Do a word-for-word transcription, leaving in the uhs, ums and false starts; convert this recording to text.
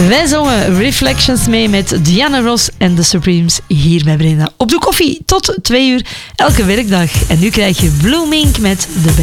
Wij zongen Reflections mee met Diana Ross en The Supremes hier bij Breda. Op de koffie tot twee uur elke werkdag. En nu krijg je Blue Mink met The Best.